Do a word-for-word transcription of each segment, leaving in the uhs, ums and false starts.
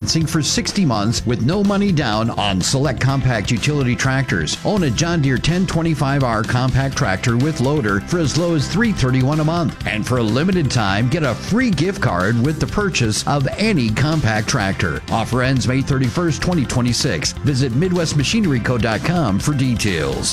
financing for sixty months with no money down on select compact utility tractors. Own a John Deere ten twenty-five R compact tractor with loader for as low as three hundred thirty-one dollars a month. And for a limited time, get a free gift card with the purchase of any compact tractor. Offer ends May thirty-first, twenty twenty-six. Visit Midwest Machinery Co dot com for details.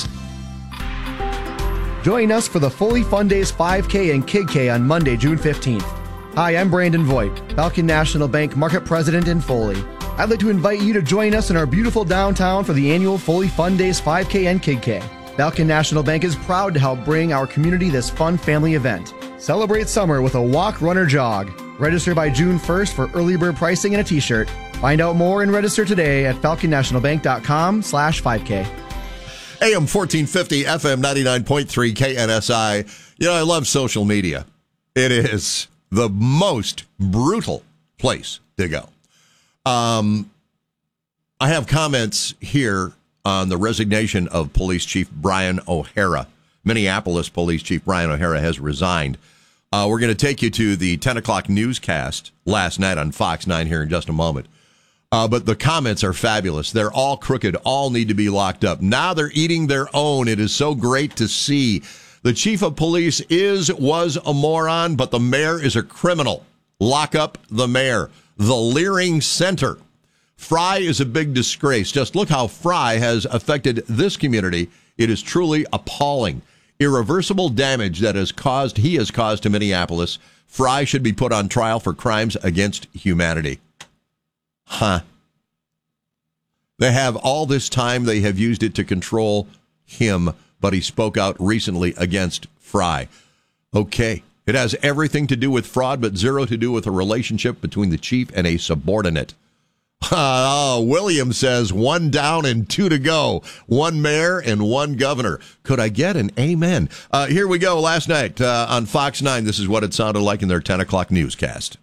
Join us for the Foley Fun Days five K and Kid K on Monday, June fifteenth. Hi, I'm Brandon Voigt, Falcon National Bank Market President in Foley. I'd like to invite you to join us in our beautiful downtown for the annual Foley Fun Days five K and Kid K. Falcon National Bank is proud to help bring our community this fun family event. Celebrate summer with a walk, run, or jog. Register by June first for early bird pricing and a t-shirt. Find out more and register today at falcon national bank dot com slash five K. A M fourteen fifty, F M ninety-nine point three, K N S I. You know, I love social media. It is the most brutal place to go. Um, I have comments here on the resignation of Police Chief Brian O'Hara. Minneapolis Police Chief Brian O'Hara has resigned. Uh, we're going to take you to the ten o'clock newscast last night on Fox nine here in just a moment. Uh, but the comments are fabulous. They're all crooked, all need to be locked up. Now they're eating their own. It is so great to see. The chief of police is, was a moron, but the mayor is a criminal. Lock up the mayor. The Leering Center. Fry is a big disgrace. Just look how Fry has affected this community. It is truly appalling. Irreversible damage that has caused, he has caused to Minneapolis. Fry should be put on trial for crimes against humanity. Huh. They have all this time. They have used it to control him, but he spoke out recently against Fry. Okay. It has everything to do with fraud, but zero to do with a relationship between the chief and a subordinate. Uh, William says one down and two to go. One mayor and one governor. Could I get an amen? Uh, here we go. Last night uh, on Fox nine, this is what it sounded like in their ten o'clock newscast.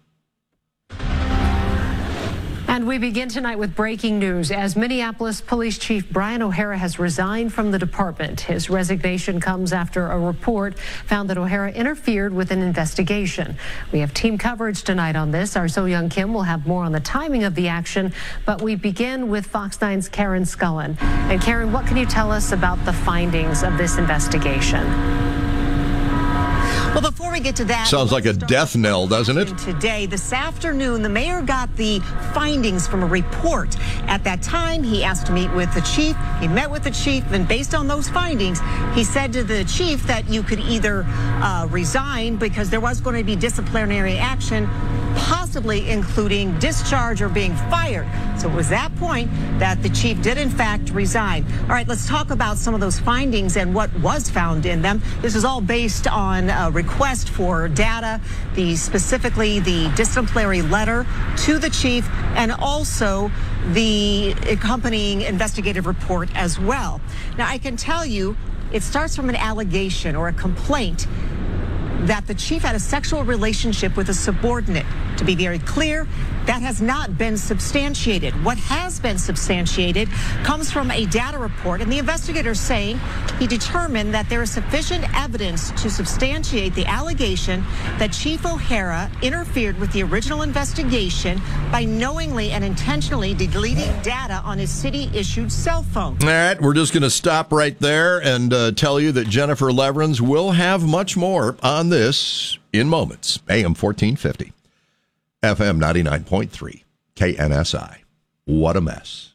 And we begin tonight with breaking news as Minneapolis Police Chief Brian O'Hara has resigned from the department. His resignation comes after a report found that O'Hara interfered with an investigation. We have team coverage tonight on this. Our So Young Kim will have more on the timing of the action, but we begin with Fox nine's Karen Scullen. And Karen, what can you tell us about the findings of this investigation? Well, before we get to that... Sounds like a death knell, doesn't it? Today, this afternoon, the mayor got the findings from a report. At that time, he asked to meet with the chief. He met with the chief, and based on those findings, he said to the chief that you could either uh, resign because there was going to be disciplinary action, possibly including discharge or being fired. So it was that point that the chief did, in fact, resign. All right, let's talk about some of those findings and what was found in them. This is all based on a request for data, the specifically the disciplinary letter to the chief, and also the accompanying investigative report as well. Now, I can tell you, it starts from an allegation or a complaint that the chief had a sexual relationship with a subordinate. To be very clear, that has not been substantiated. What has been substantiated comes from a data report, and the investigators saying he determined that there is sufficient evidence to substantiate the allegation that Chief O'Hara interfered with the original investigation by knowingly and intentionally deleting data on his city-issued cell phone. All right, we're just going to stop right there and uh, tell you that Jennifer Leverins will have much more on this in moments. A M fourteen fifty. F M ninety-nine point three, K N S I. What a mess.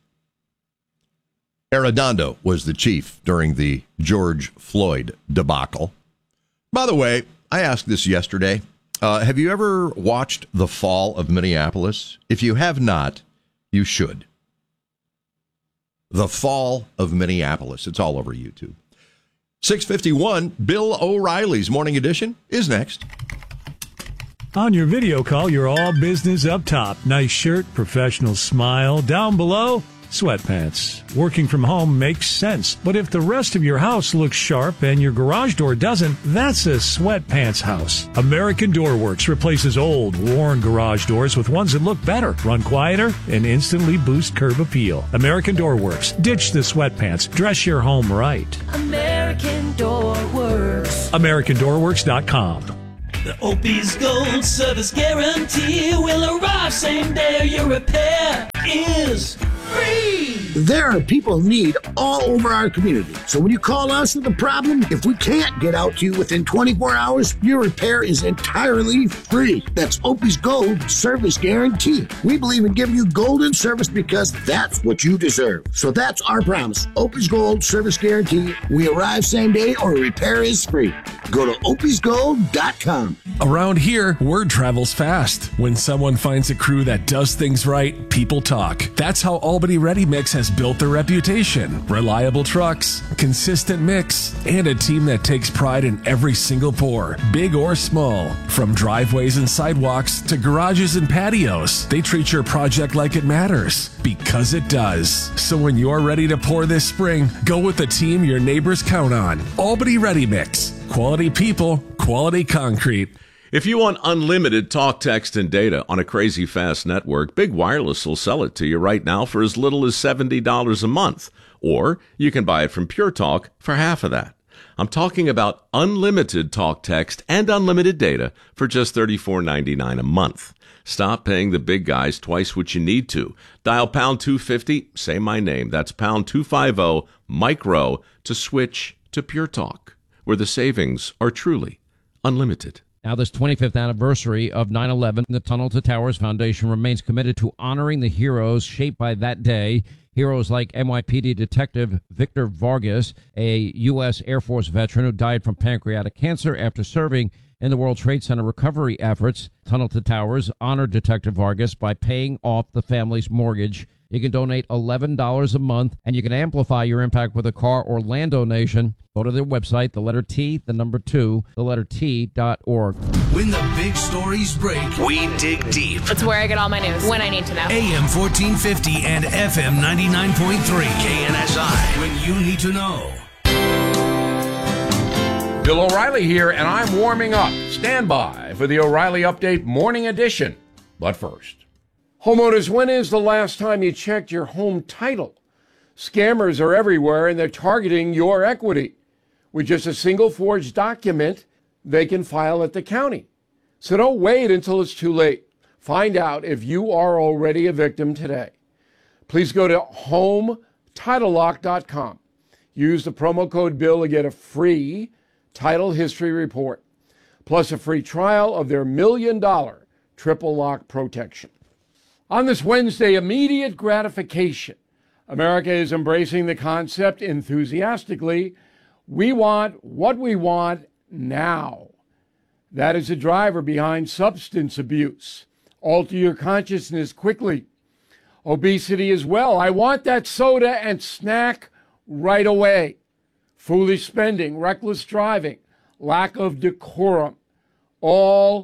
Arredondo was the chief during the George Floyd debacle. By the way, I asked this yesterday. Uh, have you ever watched The Fall of Minneapolis? If you have not, you should. The Fall of Minneapolis. It's all over YouTube. six fifty-one, Bill O'Reilly's Morning Edition is next. On your video call, you're all business up top. Nice shirt, professional smile. Down below, sweatpants. Working from home makes sense. But if the rest of your house looks sharp and your garage door doesn't, that's a sweatpants house. American Door Works replaces old, worn garage doors with ones that look better, run quieter, and instantly boost curb appeal. American Door Works. Ditch the sweatpants. Dress your home right. American Door Works. American Door Works dot com. The Opie's Gold Service Guarantee will arrive same day of your repair. is free. There are people in need all over our community. So when you call us with a problem, if we can't get out to you within twenty-four hours, your repair is entirely free. That's Opie's Gold Service Guarantee. We believe in giving you golden service because that's what you deserve. So that's our promise. Opie's Gold Service Guarantee. We arrive same day or repair is free. Go to opies gold dot com. Around here, word travels fast. When someone finds a crew that does things right, people talk. That's how Albany Ready Mix has built their reputation. Reliable trucks, consistent mix, and a team that takes pride in every single pour, big or small. From driveways and sidewalks to garages and patios, they treat your project like it matters, because it does. So when you're ready to pour this spring, go with the team your neighbors count on. Albany Ready Mix. Quality people, quality concrete. If you want unlimited talk, text, and data on a crazy fast network, Big Wireless will sell it to you right now for as little as seventy dollars a month. Or you can buy it from Pure Talk for half of that. I'm talking about unlimited talk, text, and unlimited data for just thirty-four ninety-nine a month. Stop paying the big guys twice what you need to. Dial pound two fifty, say my name. That's pound two fifty, micro, to switch to Pure Talk, where the savings are truly unlimited. Now, this twenty-fifth anniversary of nine eleven, the Tunnel to Towers Foundation remains committed to honoring the heroes shaped by that day. Heroes like N Y P D Detective Victor Vargas, a U S Air Force veteran who died from pancreatic cancer after serving in the World Trade Center recovery efforts. Tunnel to Towers honored Detective Vargas by paying off the family's mortgage. You can donate eleven dollars a month, and you can amplify your impact with a car or land donation. Go to their website, the letter T, the number two, the letter T dot org. When the big stories break, we dig deep. It's where I get all my news, when I need to know. A M fourteen fifty and F M ninety-nine point three K N S I, when you need to know. Bill O'Reilly here, and I'm warming up. Stand by for the O'Reilly Update Morning Edition. But first, homeowners, when is the last time you checked your home title? Scammers are everywhere, and they're targeting your equity. With just a single forged document, they can file at the county. So don't wait until it's too late. Find out if you are already a victim today. Please go to home title lock dot com. Use the promo code BILL to get a free title history report, plus a free trial of their million dollar triple lock protection. On this Wednesday, immediate gratification. America is embracing the concept enthusiastically. We want what we want now. That is the driver behind substance abuse. Alter your consciousness quickly. Obesity as well. I want that soda and snack right away. Foolish spending, reckless driving, lack of decorum. All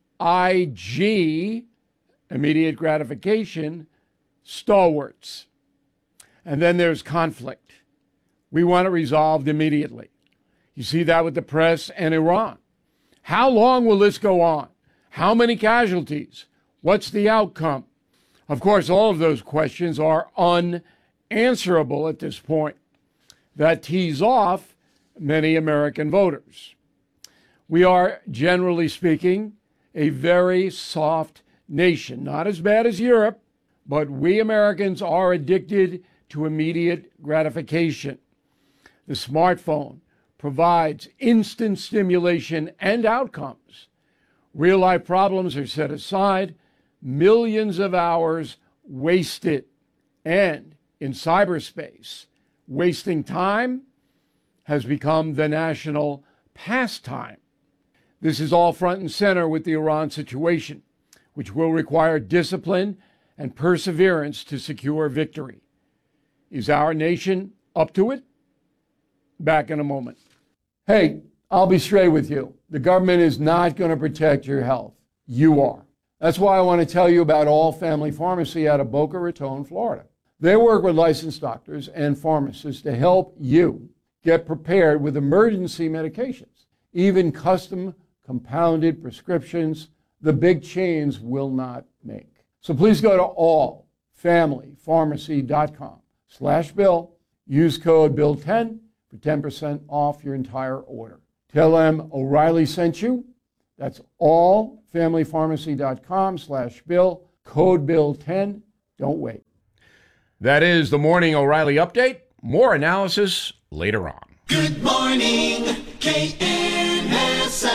I G, immediate gratification, stalwarts. And then there's conflict. We want it resolved immediately. You see that with the press and Iran. How long will this go on? How many casualties? What's the outcome? Of course, all of those questions are unanswerable at this point. That tees off many American voters. We are, generally speaking, a very soft nation. Not as bad as Europe, but we Americans are addicted to immediate gratification. The smartphone provides instant stimulation and outcomes. Real-life problems are set aside, millions of hours wasted. And in cyberspace, wasting time has become the national pastime. This is all front and center with the Iran situation, which will require discipline and perseverance to secure victory. Is our nation up to it? Back in a moment. Hey, I'll be straight with you. The government is not going to protect your health. You are. That's why I want to tell you about All Family Pharmacy out of Boca Raton, Florida. They work with licensed doctors and pharmacists to help you get prepared with emergency medications, even custom compounded prescriptions the big chains will not make. So please go to all family pharmacy dot com slash bill. Use code bill ten for ten percent off your entire order. Tell them O'Reilly sent you. That's all family pharmacy dot com slash bill, code bill ten. Don't wait. That is the Morning O'Reilly Update. More analysis later on. Good morning, K N S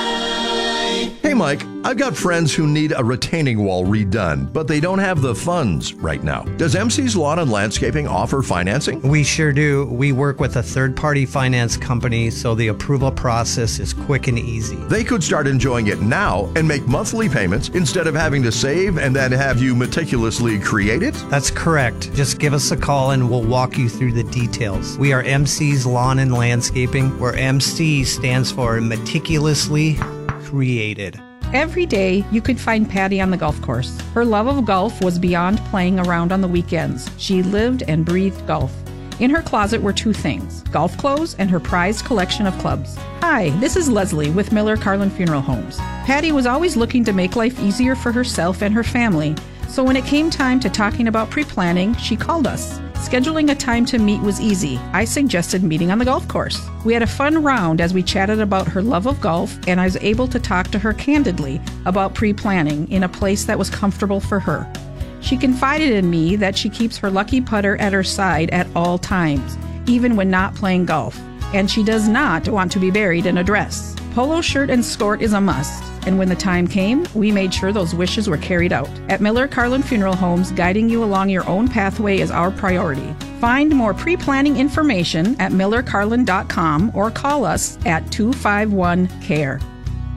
I. Hey, Mike, I've got friends who need a retaining wall redone, but they don't have the funds right now. Does M C's Lawn and Landscaping offer financing? We sure do. We work with a third-party finance company, so the approval process is quick and easy. They could start enjoying it now and make monthly payments instead of having to save and then have you meticulously create it? That's correct. Just give us a call and we'll walk you through the details. We are M C's Lawn and Landscaping, where M C stands for meticulously created. Every day, you could find Patty on the golf course. Her love of golf was beyond playing around on the weekends. She lived and breathed golf. In her closet were two things, golf clothes and her prized collection of clubs. Hi, this is Leslie with Miller Carlin Funeral Homes. Patty was always looking to make life easier for herself and her family. So when it came time to talking about pre-planning, she called us. Scheduling a time to meet was easy. I suggested meeting on the golf course. We had a fun round as we chatted about her love of golf, and I was able to talk to her candidly about pre-planning in a place that was comfortable for her. She confided in me that she keeps her lucky putter at her side at all times, even when not playing golf. And she does not want to be buried in a dress. Polo shirt and skirt is a must. And when the time came, we made sure those wishes were carried out. At Miller Carlin Funeral Homes, guiding you along your own pathway is our priority. Find more pre-planning information at miller carlin dot com or call us at two five one C A R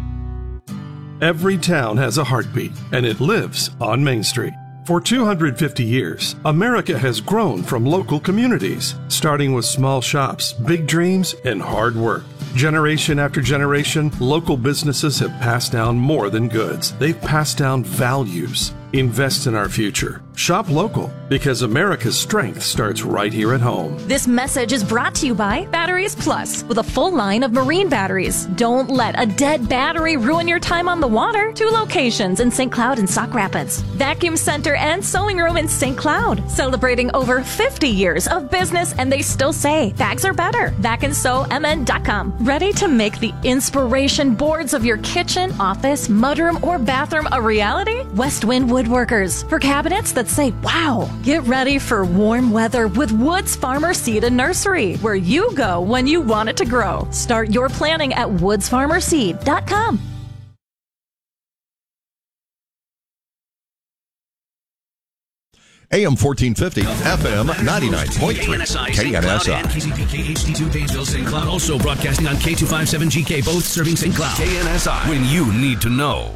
E. Every town has a heartbeat, and it lives on Main Street. For two hundred fifty years, America has grown from local communities, starting with small shops, big dreams, and hard work. Generation after generation, local businesses have passed down more than goods. They've passed down values. Invest in our future. Shop local, because America's strength starts right here at home. This message is brought to you by Batteries Plus, with a full line of marine batteries. Don't let a dead battery ruin your time on the water. Two locations in Saint Cloud and Sauk Rapids. Vacuum Center and Sewing Room in Saint Cloud. Celebrating over fifty years of business, and they still say bags are better. vac and sew m n dot com. Ready to make the inspiration boards of your kitchen, office, mudroom, or bathroom a reality? West Wind Woodworkers. For cabinets that say, wow. Get ready for warm weather with Woods Farmer Seed and Nursery, where you go when you want it to grow. Start your planning at woods farmer seed dot com. A M fourteen fifty, F M ninety-nine point three, K N S I. And K C P K H D two Painesville, Saint Cloud. Also broadcasting on K two fifty-seven G K, both serving Saint Cloud. K N S I, when you need to know.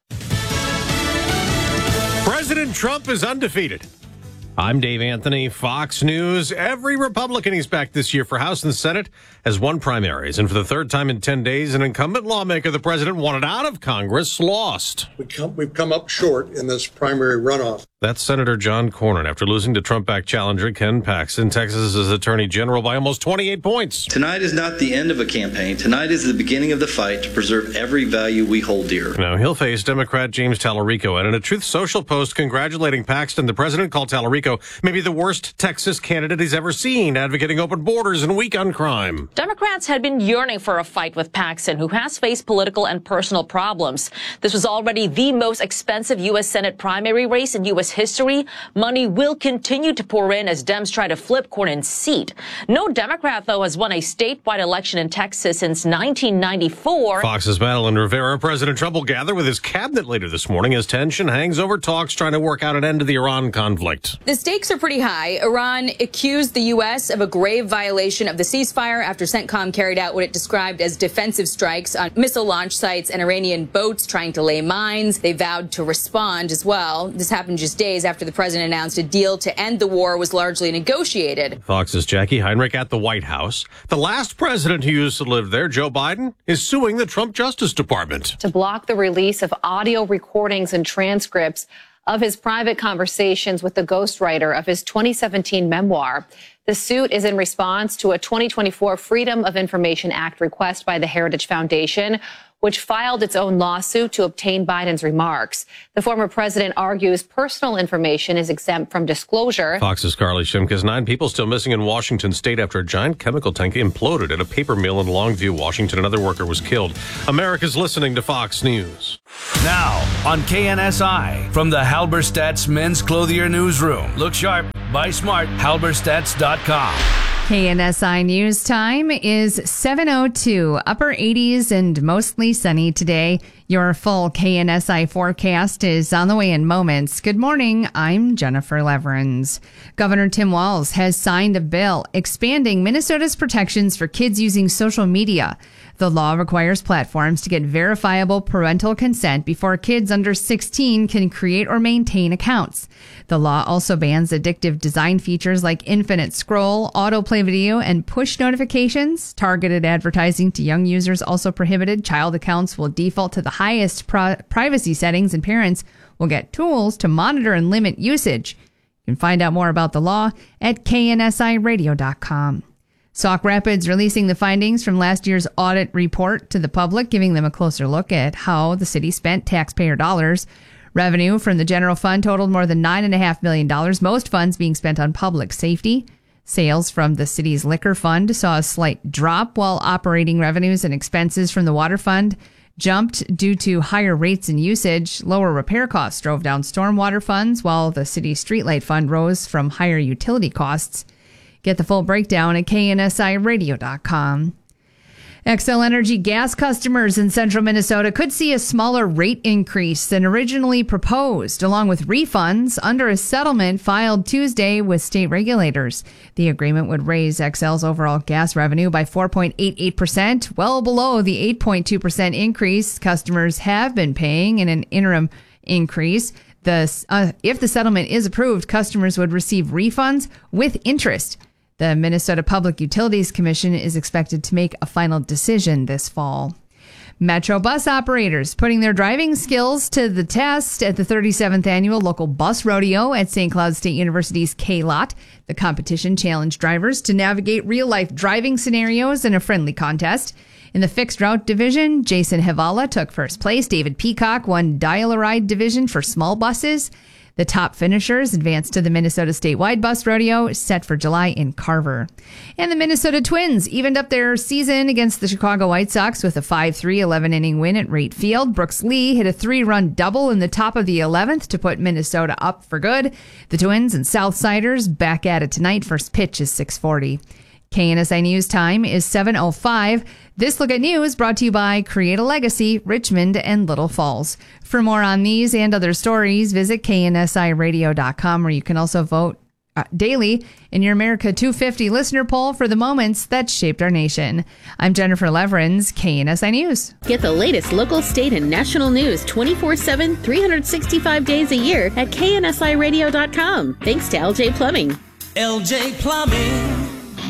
President Trump is undefeated. I'm Dave Anthony, Fox News. Every Republican he's backed this year for House and Senate has won primaries. And for the third time in ten days, an incumbent lawmaker the president wanted out of Congress lost. We come, we've come up short in this primary runoff. That's Senator John Cornyn after losing to Trump-backed challenger Ken Paxton, Texas's attorney general, by almost twenty-eight points. Tonight is not the end of a campaign. Tonight is the beginning of the fight to preserve every value we hold dear. Now, he'll face Democrat James Tallarico. And in a Truth Social post congratulating Paxton, the president called Tallarico maybe the worst Texas candidate he's ever seen, advocating open borders and weak on crime. Democrats had been yearning for a fight with Paxton, who has faced political and personal problems. This was already the most expensive U S Senate primary race in U S history. Money will continue to pour in as Dems try to flip Cornyn's seat. No Democrat, though, has won a statewide election in Texas since nineteen ninety-four. Fox's Madeline Rivera. President Trump will gather with his cabinet later this morning as tension hangs over talks trying to work out an end to the Iran conflict. The stakes are pretty high. Iran accused the U S of a grave violation of the ceasefire after CENTCOM carried out what it described as defensive strikes on missile launch sites and Iranian boats trying to lay mines. They vowed to respond as well. This happened just days after the president announced a deal to end the war was largely negotiated. Fox's Jackie Heinrich at the White House. The last president who used to live there, Joe Biden, is suing the Trump Justice Department to block the release of audio recordings and transcripts of his private conversations with the ghostwriter of his twenty seventeen memoir. The suit is in response to a twenty twenty-four Freedom of Information Act request by the Heritage Foundation, which filed its own lawsuit to obtain Biden's remarks. The former president argues personal information is exempt from disclosure. Fox's Carly Shimkus. Nine people still missing in Washington state after a giant chemical tank imploded at a paper mill in Longview, Washington. Another worker was killed. America's listening to Fox News. Now on K N S I from the Halberstadt's Men's Clothier Newsroom. Look sharp, buy smart, halberstadts dot com. K N S I News Time is seven oh two. Upper eighties and mostly sunny today. Your full K N S I forecast is on the way in moments. Good morning. I'm Jennifer Leverins. Governor Tim Walz has signed a bill expanding Minnesota's protections for kids using social media. The law requires platforms to get verifiable parental consent before kids under sixteen can create or maintain accounts. The law also bans addictive design features like infinite scroll, autoplay video, and push notifications. Targeted advertising to young users also prohibited. Child accounts will default to the highest pri- privacy settings, and parents will get tools to monitor and limit usage. You can find out more about the law at K N S I radio dot com. Sauk Rapids releasing the findings from last year's audit report to the public, giving them a closer look at how the city spent taxpayer dollars. Revenue from the general fund totaled more than nine point five million dollars, most funds being spent on public safety. Sales from the city's liquor fund saw a slight drop, while operating revenues and expenses from the water fund jumped due to higher rates and usage. Lower repair costs drove down stormwater funds, while the city's streetlight fund rose from higher utility costs. Get the full breakdown at K N S I radio dot com. Xcel Energy gas customers in central Minnesota could see a smaller rate increase than originally proposed, along with refunds under a settlement filed Tuesday with state regulators. The agreement would raise Xcel's overall gas revenue by four point eight eight percent, well below the eight point two percent increase customers have been paying in an interim increase. The, uh, if the settlement is approved, customers would receive refunds with interest. The Minnesota Public Utilities Commission is expected to make a final decision this fall. Metro bus operators putting their driving skills to the test at the thirty-seventh Annual Local Bus Rodeo at Saint Cloud State University's K-Lot. The competition challenged drivers to navigate real-life driving scenarios in a friendly contest. In the fixed route division, Jason Havala took first place. David Peacock won dial-a-ride division for small buses. The top finishers advanced to the Minnesota Statewide Bus Rodeo, set for July in Carver. And the Minnesota Twins evened up their season against the Chicago White Sox with a five three eleven-inning win at Rate Field. Brooks Lee hit a three-run double in the top of the eleventh to put Minnesota up for good. The Twins and Southsiders back at it tonight. First pitch is six forty. K N S I News time is seven oh five. This Look at News brought to you by Create a Legacy, Richmond and Little Falls. For more on these and other stories, visit K N S I radio dot com, where you can also vote uh, daily in your America two fifty listener poll for the moments that shaped our nation. I'm Jennifer Leverins, K N S I News. Get the latest local, state, and national news twenty-four seven, three hundred sixty-five days a year at K N S I radio dot com. Thanks to L J Plumbing. L J Plumbing.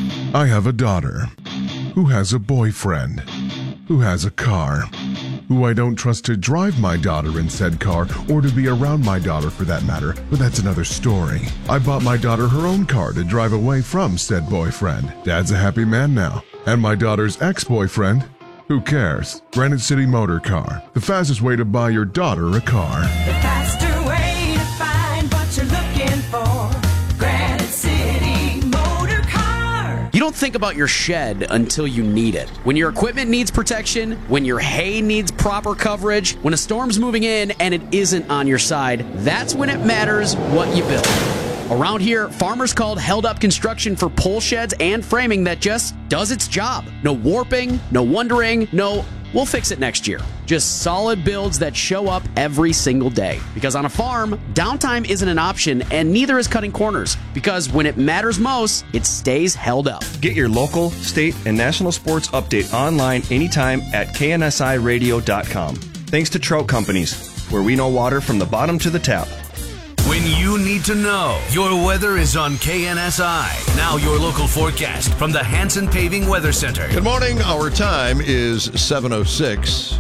I have a daughter who has a boyfriend who has a car who I don't trust to drive my daughter in said car or to be around my daughter for that matter, but that's another story. I bought my daughter her own car to drive away from said boyfriend. Dad's a happy man now. And my daughter's ex-boyfriend? Who cares? Granite City Motor Car, the fastest way to buy your daughter a car. The faster way to find what you're looking for. Granite City Motor Car. You don't think about your shed until you need it. When your equipment needs protection, when your hay needs proper coverage, when a storm's moving in and it isn't on your side, that's when it matters what you build. Around here, farmers called Held Up Construction for pole sheds and framing that just does its job. No warping, no wondering, no, we'll fix it next year. Just solid builds that show up every single day. Because on a farm, downtime isn't an option, and neither is cutting corners. Because when it matters most, it stays held up. Get your local, state, and national sports update online anytime at K N S I radio dot com. Thanks to Trout Companies, where we know water from the bottom to the tap. When you need to know, your weather is on K N S I. Now your local forecast from the Hanson Paving Weather Center. Good morning. Our time is seven oh six.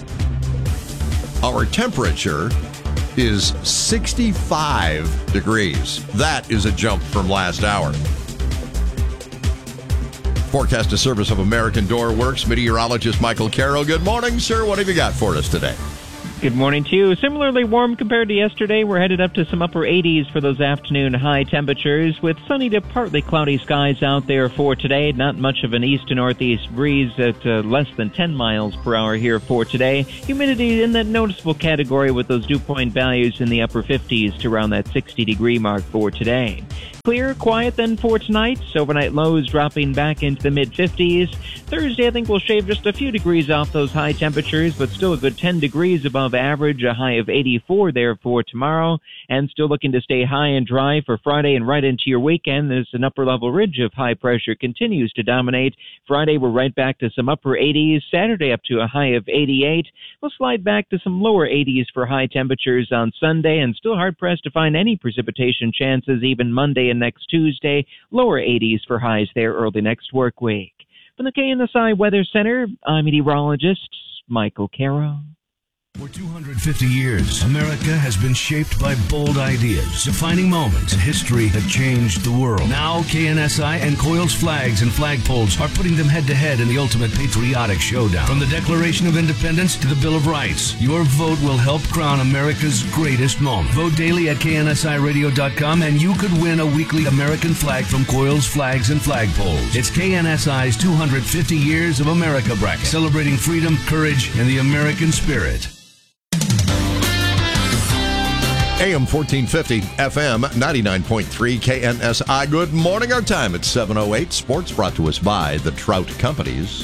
Our temperature is sixty-five degrees. That is a jump from last hour. Forecast a service of American Door Works. Meteorologist Michael Carroll. Good morning, sir. What have you got for us today? Good morning to you. Similarly warm compared to yesterday. We're headed up to some upper eighties for those afternoon high temperatures with sunny to partly cloudy skies out there for today. Not much of an east to northeast breeze at uh, less than ten miles per hour here for today. Humidity in that noticeable category with those dew point values in the upper fifties to around that sixty degree mark for today. Clear, quiet then for tonight. Overnight lows dropping back into the mid-fifties. Thursday, I think we'll shave just a few degrees off those high temperatures, but still a good ten degrees above average, a high of eighty-four there for tomorrow, and still looking to stay high and dry for Friday and right into your weekend. There's an upper-level ridge of high pressure continues to dominate. Friday, we're right back to some upper eighties. Saturday, up to a high of eighty-eight. We'll slide back to some lower eighties for high temperatures on Sunday, and still hard-pressed to find any precipitation chances even Monday and next Tuesday. Lower eighties for highs there early next work week. From the K N S I Weather Center, I'm meteorologist Michael Carroll. For two hundred fifty years, America has been shaped by bold ideas, defining moments in history that changed the world. Now, K N S I and Coils flags and flagpoles are putting them head-to-head in the ultimate patriotic showdown. From the Declaration of Independence to the Bill of Rights, your vote will help crown America's greatest moment. Vote daily at K N S I radio dot com and you could win a weekly American flag from Coils flags and flagpoles. It's K N S I's two hundred fifty Years of America bracket, celebrating freedom, courage, and the American spirit. A M fourteen fifty, F M ninety-nine point three, K N S I. Good morning. Our time at seven oh eight. Sports brought to us by the Trout Companies.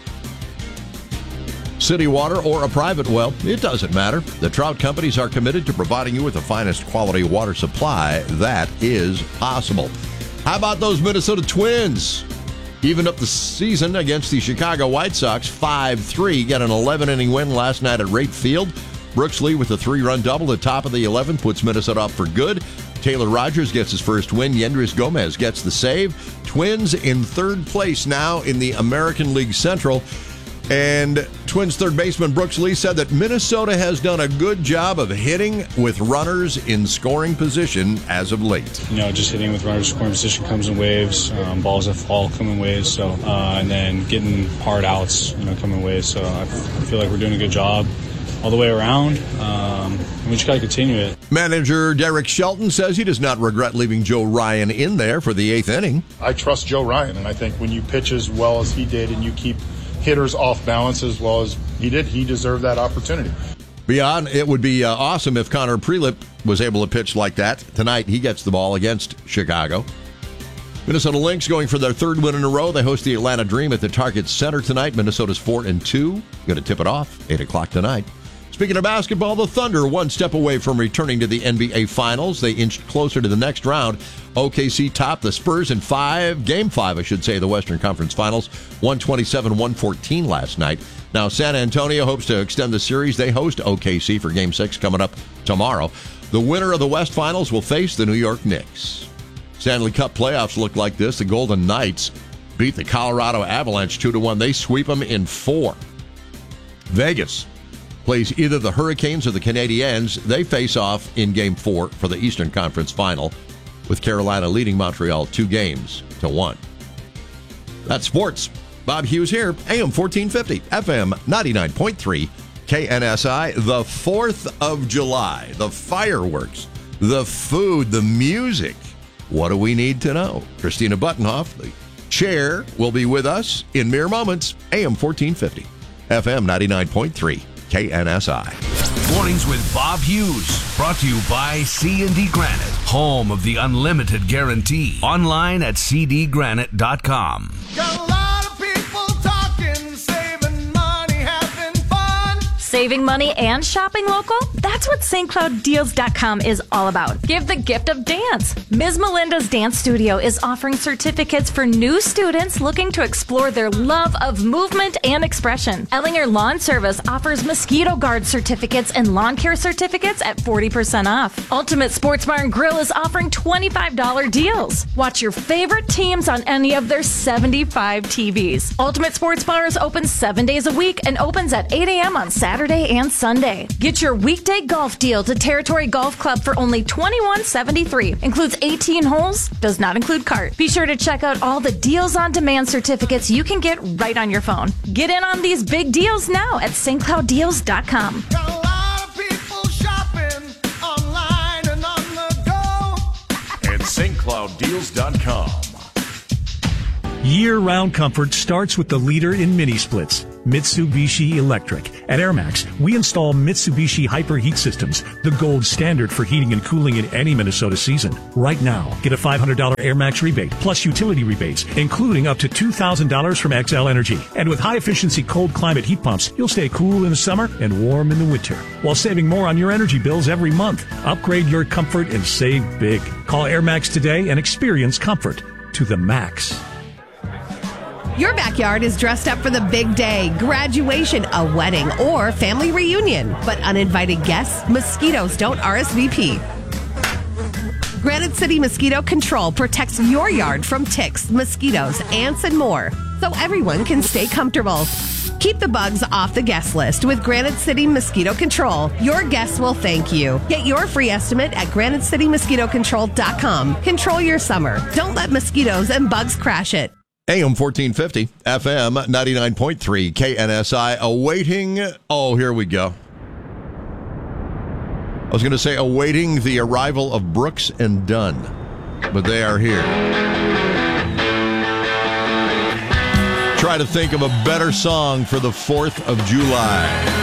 City water or a private well, it doesn't matter. The Trout Companies are committed to providing you with the finest quality water supply that is possible. How about those Minnesota Twins? Evened up the season against the Chicago White Sox five three. Got an eleven-inning win last night at Rate Field. Brooks Lee with a three-run double at the top of the eleventh puts Minnesota up for good. Taylor Rogers gets his first win. Yendrys Gomez gets the save. Twins in third place now in the American League Central. And Twins third baseman Brooks Lee said that Minnesota has done a good job of hitting with runners in scoring position as of late. You know, just hitting with runners in scoring position comes in waves. Um, balls that fall come in waves. So, uh, and then getting hard outs, you know, come in waves. So I feel like we're doing a good job all the way around. Um, we just got to continue it. Manager Derek Shelton says he does not regret leaving Joe Ryan in there for the eighth inning. I trust Joe Ryan, and I think when you pitch as well as he did and you keep hitters off balance as well as he did, he deserved that opportunity. Beyond, it would be uh, awesome if Connor Prelip was able to pitch like that. Tonight, he gets the ball against Chicago. Minnesota Lynx going for their third win in a row. They host the Atlanta Dream at the Target Center tonight. Minnesota's four and two. Going to tip it off eight o'clock tonight. Speaking of basketball, the Thunder one step away from returning to the N B A Finals. They inched closer to the next round. O K C topped the Spurs in five, game five, I should say, the Western Conference Finals. one twenty-seven one fourteen last night. Now, San Antonio hopes to extend the series. They host O K C for game six coming up tomorrow. The winner of the West Finals will face the New York Knicks. Stanley Cup playoffs look like this. The Golden Knights beat the Colorado Avalanche two to one. They sweep them in four. Vegas plays either the Hurricanes or the Canadiens. They face off in Game four for the Eastern Conference Final, with Carolina leading Montreal two games to one. That's sports. Bob Hughes here, A M fourteen fifty, F M ninety-nine point three, K N S I. The fourth of July, the fireworks, the food, the music. What do we need to know? Christina Buttenhoff, the chair, will be with us in mere moments. A M fourteen fifty, F M ninety-nine point three. K N S I. Mornings with Bob Hughes. Brought to you by C and D Granite, home of the unlimited guarantee. Online at c d granite dot com. Got a lot of people talking, saving money, having fun. Saving money and shopping local? That's what Saint Cloud Deals dot com is all about. Give the gift of dance. Miz Melinda's Dance Studio is offering certificates for new students looking to explore their love of movement and expression. Ellinger Lawn Service offers mosquito guard certificates and lawn care certificates at forty percent off. Ultimate Sports Bar and Grill is offering twenty-five dollars deals. Watch your favorite teams on any of their seventy-five T Vs. Ultimate Sports Bar is open seven days a week and opens at eight a.m. on Saturday Saturday and Sunday. Get your weekday golf deal to Territory Golf Club for only twenty-one seventy-three. Includes eighteen holes, does not include cart. Be sure to check out all the deals on demand certificates you can get right on your phone. Get in on these big deals now at Saint Cloud Deals dot com. At Saint Cloud Deals dot com. Year-round comfort starts with the leader in mini splits, Mitsubishi Electric. At Air Max, we install Mitsubishi Hyper Heat Systems, the gold standard for heating and cooling in any Minnesota season. Right now, get a five hundred dollars Air Max rebate plus utility rebates, including up to two thousand dollars from X L Energy. And with high-efficiency cold climate heat pumps, you'll stay cool in the summer and warm in the winter, while saving more on your energy bills every month. Upgrade your comfort and save big. Call Air Max today and experience comfort to the max. Your backyard is dressed up for the big day, graduation, a wedding, or family reunion. But uninvited guests, mosquitoes don't R S V P. Granite City Mosquito Control protects your yard from ticks, mosquitoes, ants, and more, so everyone can stay comfortable. Keep the bugs off the guest list with Granite City Mosquito Control. Your guests will thank you. Get your free estimate at Granite City Mosquito Control dot com. Control your summer. Don't let mosquitoes and bugs crash it. A M fourteen fifty, F M ninety-nine point three, K N S I, awaiting, oh, here we go. I was going to say awaiting the arrival of Brooks and Dunn, but they are here. Try to think of a better song for the fourth of July.